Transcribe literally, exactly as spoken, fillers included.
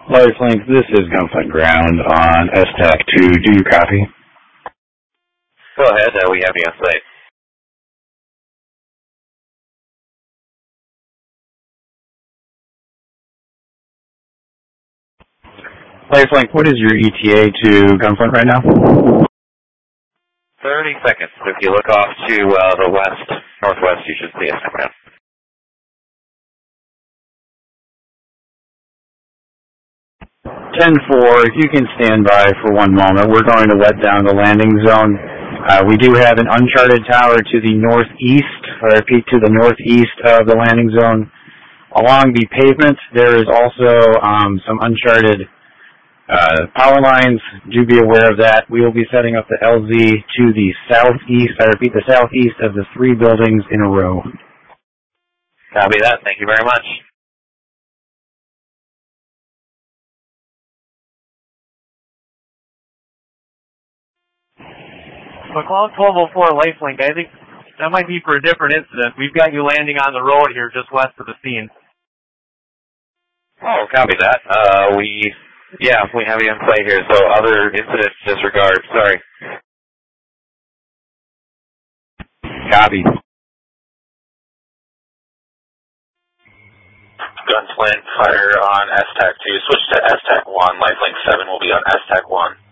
Lifelink, this is Gunflint Ground on S T A C two. Do you copy? Go ahead, uh, we have you on site. Lifelink, what is your E T A to Gunflint right now? thirty seconds. If you look off to uh, the west, northwest, you should see us come around. ten four, if you can stand by for one moment, we're going to let down the landing zone. Uh, we do have an uncharted tower to the northeast, or I repeat, to the northeast of the landing zone. Along the pavement, there is also um, some uncharted uh, power lines. Do be aware of that. We will be setting up the L Z to the southeast, I repeat, the southeast of the three buildings in a row. Copy that. Thank you very much. McCloud twelve oh four Lifelink, I think that might be for a different incident. We've got you landing on the road here just west of the scene. Oh, copy that. Uh, we, yeah, we have you on site here, so other incident disregard, sorry. Copy. Gunflint, fire on S T A C two. Switch to S T A C one. Lifelink seven will be on S T A C one.